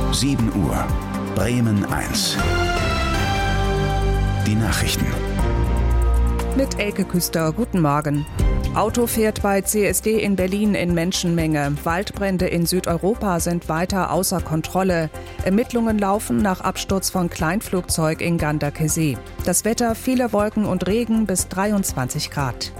7 Uhr. Bremen 1. Die Nachrichten. Mit Elke Küster, guten Morgen. Auto fährt bei CSD in Berlin in Menschenmenge. Waldbrände in Südeuropa sind weiter außer Kontrolle. Ermittlungen laufen nach Absturz von Kleinflugzeug in Ganderkesee. Das Wetter, viele Wolken und Regen bis 23 Grad.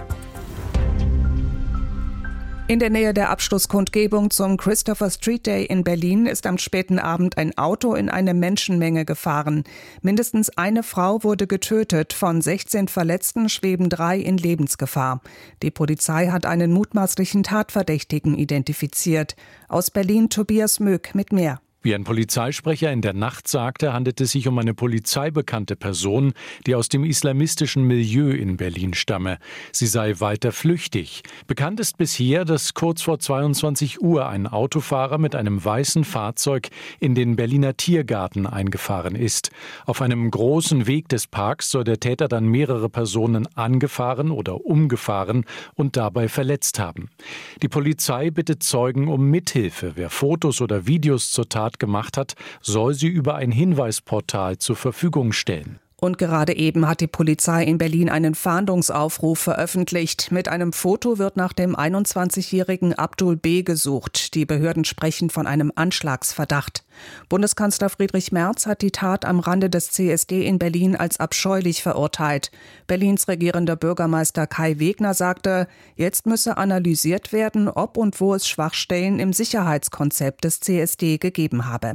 In der Nähe der Abschlusskundgebung zum Christopher Street Day in Berlin ist am späten Abend ein Auto in eine Menschenmenge gefahren. Mindestens eine Frau wurde getötet, von 16 Verletzten schweben 3 in Lebensgefahr. Die Polizei hat einen mutmaßlichen Tatverdächtigen identifiziert. Aus Berlin Tobias Möck mit mehr. Wie ein Polizeisprecher in der Nacht sagte, handelt es sich um eine polizeibekannte Person, die aus dem islamistischen Milieu in Berlin stamme. Sie sei weiter flüchtig. Bekannt ist bisher, dass kurz vor 22 Uhr ein Autofahrer mit einem weißen Fahrzeug in den Berliner Tiergarten eingefahren ist. Auf einem großen Weg des Parks soll der Täter dann mehrere Personen angefahren oder umgefahren und dabei verletzt haben. Die Polizei bittet Zeugen um Mithilfe. Wer Fotos oder Videos zur Tat gemacht hat, soll sie über ein Hinweisportal zur Verfügung stellen. Und gerade eben hat die Polizei in Berlin einen Fahndungsaufruf veröffentlicht. Mit einem Foto wird nach dem 21-jährigen Abdul B. gesucht. Die Behörden sprechen von einem Anschlagsverdacht. Bundeskanzler Friedrich Merz hat die Tat am Rande des CSD in Berlin als abscheulich verurteilt. Berlins regierender Bürgermeister Kai Wegner sagte, jetzt müsse analysiert werden, ob und wo es Schwachstellen im Sicherheitskonzept des CSD gegeben habe.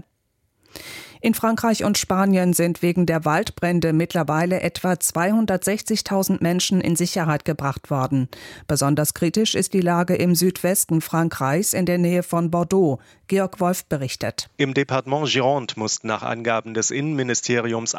In Frankreich und Spanien sind wegen der Waldbrände mittlerweile etwa 260.000 Menschen in Sicherheit gebracht worden. Besonders kritisch ist die Lage im Südwesten Frankreichs in der Nähe von Bordeaux. Georg Wolf berichtet. Im Departement Gironde mussten nach Angaben des Innenministeriums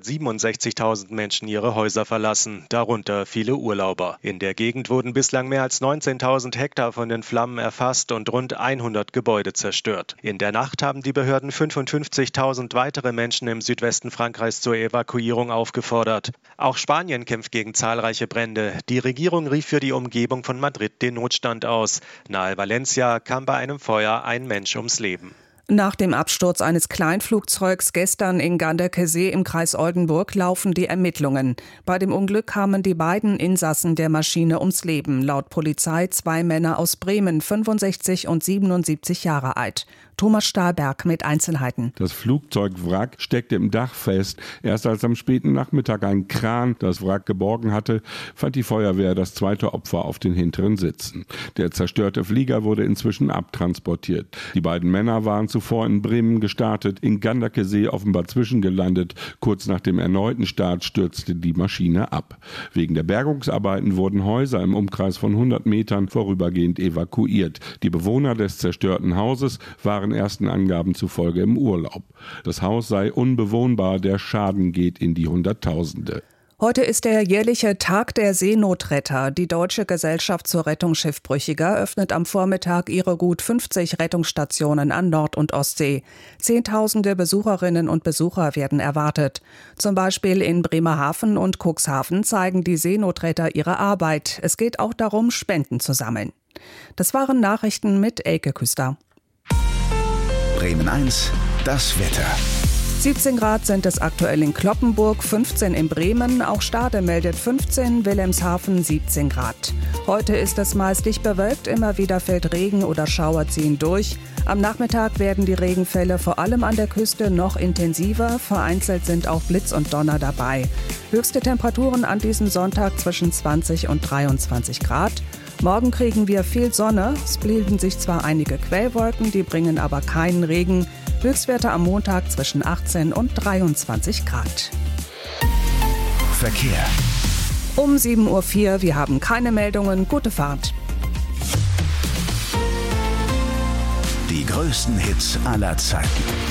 167.000 Menschen ihre Häuser verlassen, darunter viele Urlauber. In der Gegend wurden bislang mehr als 19.000 Hektar von den Flammen erfasst und rund 100 Gebäude zerstört. In der Nacht haben die Behörden 55.000 weitere Menschen im Südwesten Frankreichs zur Evakuierung aufgefordert. Auch Spanien kämpft gegen zahlreiche Brände. Die Regierung rief für die Umgebung von Madrid den Notstand aus. Nahe Valencia kam bei einem Feuer ein Mensch ums Leben. Nach dem Absturz eines Kleinflugzeugs gestern in Ganderkesee im Kreis Oldenburg laufen die Ermittlungen. Bei dem Unglück kamen die beiden Insassen der Maschine ums Leben. Laut Polizei 2 Männer aus Bremen, 65 und 77 Jahre alt. Thomas Stahlberg mit Einzelheiten. Das Flugzeugwrack steckte im Dach fest. Erst als am späten Nachmittag ein Kran das Wrack geborgen hatte, fand die Feuerwehr das zweite Opfer auf den hinteren Sitzen. Der zerstörte Flieger wurde inzwischen abtransportiert. Die beiden Männer waren zuvor in Bremen gestartet, in Ganderkesee offenbar zwischengelandet. Kurz nach dem erneuten Start stürzte die Maschine ab. Wegen der Bergungsarbeiten wurden Häuser im Umkreis von 100 Metern vorübergehend evakuiert. Die Bewohner des zerstörten Hauses waren ersten Angaben zufolge im Urlaub. Das Haus sei unbewohnbar, der Schaden geht in die Hunderttausende. Heute ist der jährliche Tag der Seenotretter. Die Deutsche Gesellschaft zur Rettung Schiffbrüchiger öffnet am Vormittag ihre gut 50 Rettungsstationen an Nord- und Ostsee. Zehntausende Besucherinnen und Besucher werden erwartet. Zum Beispiel in Bremerhaven und Cuxhaven zeigen die Seenotretter ihre Arbeit. Es geht auch darum, Spenden zu sammeln. Das waren Nachrichten mit Elke Küster. Bremen 1, das Wetter. 17 Grad sind es aktuell in Cloppenburg, 15 in Bremen, auch Stade meldet 15, Wilhelmshaven 17 Grad. Heute ist es meist dicht bewölkt, immer wieder fällt Regen oder Schauer ziehen durch. Am Nachmittag werden die Regenfälle vor allem an der Küste noch intensiver, vereinzelt sind auch Blitz und Donner dabei. Höchste Temperaturen an diesem Sonntag zwischen 20 und 23 Grad. Morgen kriegen wir viel Sonne, es bilden sich zwar einige Quellwolken, die bringen aber keinen Regen. Höchstwerte am Montag zwischen 18 und 23 Grad. Verkehr. Um 7.04 Uhr, wir haben keine Meldungen, gute Fahrt. Die größten Hits aller Zeiten.